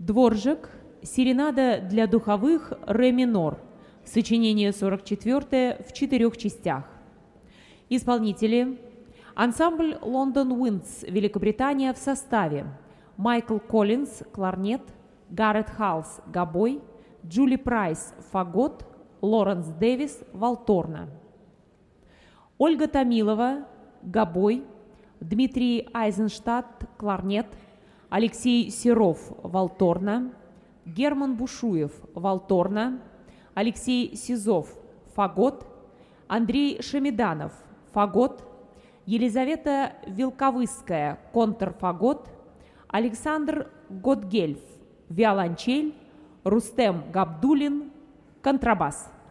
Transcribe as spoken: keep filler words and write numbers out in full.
Дворжак, серенада для духовых, ре минор, сочинение сорок четвёртое в четырех частях. Исполнители: ансамбль London Winds, Великобритания в составе: Майкл Коллинз, кларнет, Гаррет Халс, гобой, Джули Прайс, фагот, Лоренс Дэвис, валторна. Ольга Томилова, гобой, Дмитрий Айзенштадт, кларнет, Алексей Серов, валторна, Герман Бушуев, валторна, Алексей Сизов, фагот, Андрей Шамиданов, фагот, Елизавета Велковыская, контрфагот, Александр Готгельф, виолончель, Рустем Габдуллин, контрабас.